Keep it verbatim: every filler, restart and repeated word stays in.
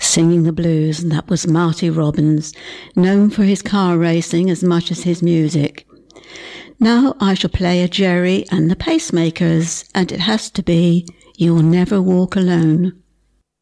singing the blues, and that was Marty Robbins, known for his car racing as much as his music. Now I shall play a Jerry and the Pacemakers, and it has to be You'll Never Walk Alone.